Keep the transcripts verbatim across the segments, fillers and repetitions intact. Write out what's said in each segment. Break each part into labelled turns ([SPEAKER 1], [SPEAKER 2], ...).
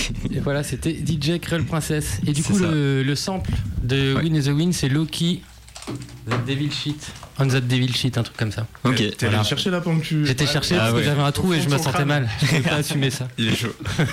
[SPEAKER 1] Et voilà, c'était D J Creole Princess. Et du
[SPEAKER 2] C'est
[SPEAKER 1] coup,
[SPEAKER 2] ça.
[SPEAKER 1] le, le sample de
[SPEAKER 2] Ouais.
[SPEAKER 1] Win is the Win, c'est Loki, The Devil Shit, On That Devil Shit, un truc comme ça.
[SPEAKER 2] Ok.
[SPEAKER 3] T'es allé
[SPEAKER 1] Voilà.
[SPEAKER 3] le chercher là pendant que tu.
[SPEAKER 1] J'étais
[SPEAKER 3] Ouais,
[SPEAKER 1] cherché
[SPEAKER 2] Ah
[SPEAKER 1] parce
[SPEAKER 2] ouais.
[SPEAKER 1] que j'avais un trou
[SPEAKER 3] Au
[SPEAKER 1] et
[SPEAKER 3] fond
[SPEAKER 1] je
[SPEAKER 3] de
[SPEAKER 1] me
[SPEAKER 3] son
[SPEAKER 1] sentais
[SPEAKER 3] crâne.
[SPEAKER 1] mal. Je pouvais pas assumer ça.
[SPEAKER 3] Il est chaud.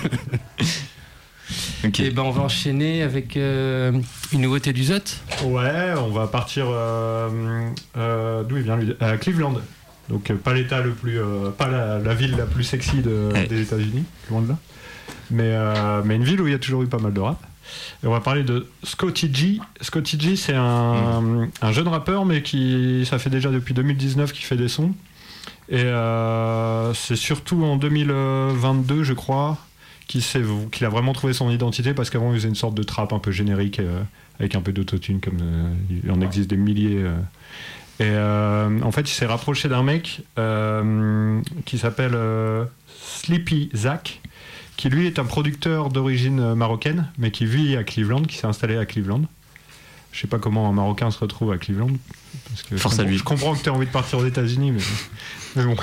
[SPEAKER 2] Ok.
[SPEAKER 1] Et ben on va enchaîner avec euh, une nouveauté du Zot.
[SPEAKER 4] Ouais, on va partir. Euh, euh, d'où il vient lui À Cleveland. Donc euh, pas l'état le plus, euh, pas la, la ville la plus sexy de,
[SPEAKER 2] Ouais.
[SPEAKER 4] des États-Unis, loin de là. Mais euh, mais une ville où il y a toujours eu pas mal de rap. Et on va parler de Scotty G. Scotty G, c'est un,
[SPEAKER 2] Mm.
[SPEAKER 4] un jeune rappeur, mais qui ça fait déjà depuis deux mille dix-neuf qu'il fait des sons. Et euh, c'est surtout en deux mille vingt-deux, je crois, qu'il, s'est, qu'il a vraiment trouvé son identité, parce qu'avant il faisait une sorte de trap un peu générique euh, avec un peu d'autotune, comme euh, il en existe des milliers. euh. Et euh, en fait, il s'est rapproché d'un mec euh, qui s'appelle euh, Sleepy Zach, qui lui est un producteur d'origine marocaine, mais qui vit à Cleveland, qui s'est installé à Cleveland. Je sais pas comment un Marocain se retrouve à Cleveland. Parce que
[SPEAKER 2] Force
[SPEAKER 4] je
[SPEAKER 2] à
[SPEAKER 4] comprends-
[SPEAKER 2] lui.
[SPEAKER 4] Je comprends que tu as envie de partir aux États-Unis, mais, mais bon.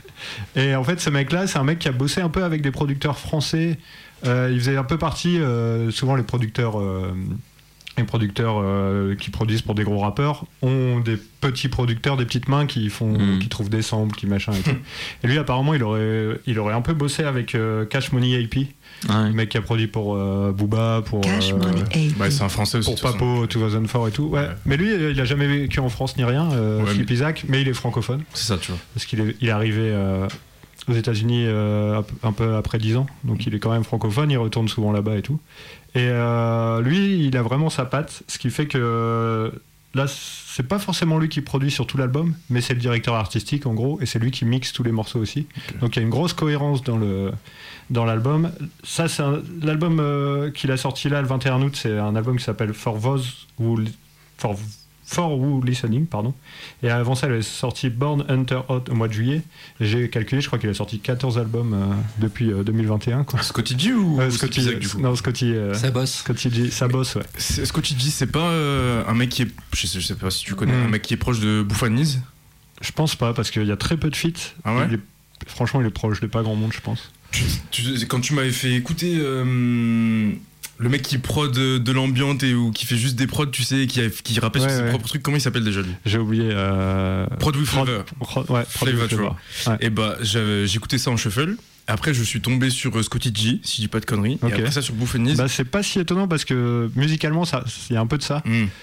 [SPEAKER 4] Et en fait, ce mec-là, c'est un mec qui a bossé un peu avec des producteurs français. Euh, il faisait un peu partie, euh, souvent les producteurs, euh, les producteurs euh, qui produisent pour des gros rappeurs ont des petits producteurs, des petites mains qui font,
[SPEAKER 2] Mm.
[SPEAKER 4] qui trouvent des samples, qui machin et tout. Et lui, apparemment, il aurait, il aurait un peu bossé avec euh, Cash Money A P,
[SPEAKER 2] Ouais.
[SPEAKER 4] le mec qui a produit pour euh, Booba, pour
[SPEAKER 5] Cash
[SPEAKER 4] euh,
[SPEAKER 5] Money A P.
[SPEAKER 3] Bah, c'est un français aussi.
[SPEAKER 4] pour
[SPEAKER 3] de toute façon.
[SPEAKER 4] Papo deux mille quatre et tout. Ouais.
[SPEAKER 3] Ouais.
[SPEAKER 4] Mais lui, il a jamais vécu en France ni rien, euh,
[SPEAKER 3] Ouais,
[SPEAKER 4] Sleepy Zach, mais il est francophone
[SPEAKER 3] C'est ça, tu vois.
[SPEAKER 4] parce qu'il est, il est arrivé euh, aux États-Unis euh, un peu- un peu après dix ans, donc il est quand même francophone, il retourne souvent là-bas et tout. Et euh, lui, il a vraiment sa patte, ce qui fait que euh, là, c'est pas forcément lui qui produit sur tout l'album, mais c'est le directeur artistique en gros, et c'est lui qui mixe tous les morceaux aussi.
[SPEAKER 3] Ok.
[SPEAKER 4] Donc il y a une grosse cohérence dans le dans l'album. Ça, c'est un- l'album euh, qu'il a sorti là le vingt et un août, c'est un album qui s'appelle For Those Who Li- For For Who Listening, pardon. Et avant ça, il avait sorti Born Hunter Out au mois de juillet. Et j'ai calculé, je crois qu'il a sorti quatorze albums euh, depuis euh, deux mille vingt et un. Quoi.
[SPEAKER 3] Scotty G ou
[SPEAKER 4] Euh,
[SPEAKER 3] ou
[SPEAKER 4] Scotty,
[SPEAKER 3] Sleepy Zach, du coup
[SPEAKER 4] non, Scotty, euh,
[SPEAKER 1] Ça bosse.
[SPEAKER 4] Scotty G, ça bosse, ouais.
[SPEAKER 3] C'est- Scotty G, c'est pas euh, un mec qui est. Je sais, je sais pas si tu connais,
[SPEAKER 4] Mm.
[SPEAKER 3] un mec qui est proche de Bouffaniz.
[SPEAKER 4] Je pense pas, parce qu'il y a très peu de feats.
[SPEAKER 3] Ah ouais
[SPEAKER 4] Il est- franchement, il est proche de pas grand monde, je pense.
[SPEAKER 3] Tu- tu- Quand tu m'avais fait écouter euh, le mec qui prod de, de l'ambiante et ou qui fait juste des prods, tu sais, qui, a- qui rappelle
[SPEAKER 4] Ouais,
[SPEAKER 3] sur ses
[SPEAKER 4] ouais.
[SPEAKER 3] propres trucs, comment il s'appelle déjà lui
[SPEAKER 4] J'ai oublié. Euh...
[SPEAKER 3] Prod with Flavor.
[SPEAKER 4] Prod- ouais, Prod
[SPEAKER 3] Flavor,
[SPEAKER 4] with
[SPEAKER 3] tu
[SPEAKER 4] Flavor.
[SPEAKER 3] vois.
[SPEAKER 4] Ouais.
[SPEAKER 3] Et bah j'avais- j'écoutais ça en shuffle. Après, je suis tombé sur euh, Scotty G, si je dis pas de conneries.
[SPEAKER 4] Ok.
[SPEAKER 3] Et après ça sur Bouffaniz.
[SPEAKER 4] Bah, c'est pas si étonnant parce que musicalement, ça- il y a un peu de ça.
[SPEAKER 3] Mm.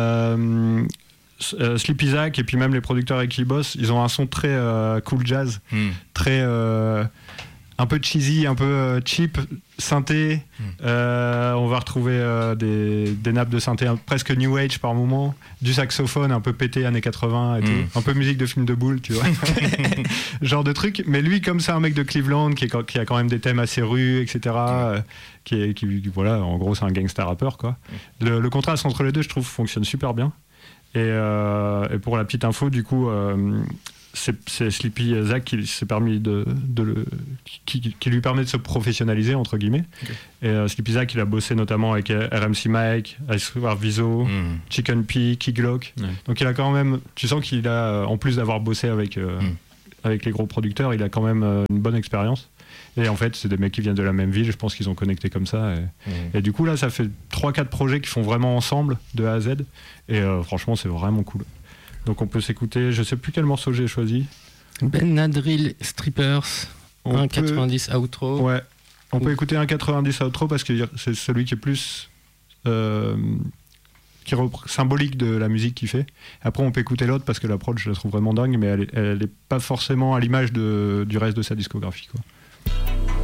[SPEAKER 4] Euh, euh, Sleepy Zach et puis même les producteurs avec qui ils bossent, ils ont un son très euh, cool jazz,
[SPEAKER 3] Mm.
[SPEAKER 4] très euh, un peu cheesy, un peu euh, cheap, synthé.
[SPEAKER 3] Mm.
[SPEAKER 4] Euh, on va retrouver euh, des, des nappes de synthé un- presque new age par moment, du saxophone un peu pété années quatre-vingts et
[SPEAKER 3] Mm.
[SPEAKER 4] tout, un peu musique de film de boule, tu vois, genre de truc. Mais lui, comme c'est un mec de Cleveland qui, est, quand- qui a quand même des thèmes assez rues, et cetera. euh, qui est, qui, voilà, en gros, c'est un gangsta rappeur, quoi. Le, le contraste entre les deux, je trouve, fonctionne super bien. Et, euh, et pour la petite info, du coup, euh, c'est, c'est Sleepy Zach qui s'est permis de, de le, qui, qui- qui lui permet de se professionnaliser entre guillemets.
[SPEAKER 3] Ok.
[SPEAKER 4] Et euh, Sleepy Zach, il a bossé notamment avec R M C Mike, Ice Viso,
[SPEAKER 3] Mm.
[SPEAKER 4] Chicken P, Key Glock.
[SPEAKER 2] Ouais.
[SPEAKER 4] Donc il a quand même, tu sens qu'il a, en plus d'avoir bossé avec euh,
[SPEAKER 3] Mm.
[SPEAKER 4] avec les gros producteurs, il a quand même euh, une bonne expérience. Et en fait, c'est des mecs qui viennent de la même ville. Je pense qu'ils ont connecté comme ça. Et,
[SPEAKER 3] Mm.
[SPEAKER 4] et du coup, là, ça fait trois quatre projets qui font vraiment ensemble, de A à Z. Et euh, franchement, c'est vraiment cool. Donc on peut s'écouter, je sais plus quel morceau j'ai choisi.
[SPEAKER 1] Ben Nadril Strippers,
[SPEAKER 4] On
[SPEAKER 1] un
[SPEAKER 4] peut-
[SPEAKER 1] quatre-vingt-dix outro.
[SPEAKER 4] Ouais. On
[SPEAKER 1] Ouh.
[SPEAKER 4] peut écouter un quatre-vingt-dix outro parce que c'est celui qui est plus euh, qui repr- symbolique de la musique qu'il fait. Après, on peut écouter l'autre parce que la prod, je la trouve vraiment dingue, mais elle est, elle est pas forcément à l'image de, du reste de sa discographie, quoi.